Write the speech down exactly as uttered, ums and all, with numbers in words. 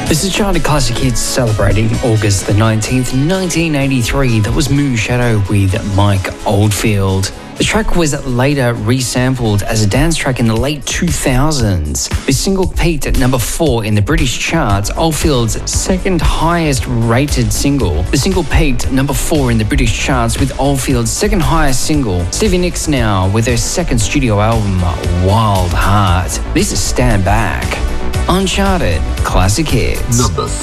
This is Charted Classic Hits celebrating August the nineteenth, nineteen eighty-three. That was Moonshadow with Mike Oldfield. The track was later resampled as a dance track in the late two thousands. This single peaked at number four in the British charts, Oldfield's second highest rated single. The single peaked number four in the British charts with Oldfield's second highest single. Stevie Nicks now with her second studio album, Wild Heart. This is Stand Back. Uncharted Classic Hits. Number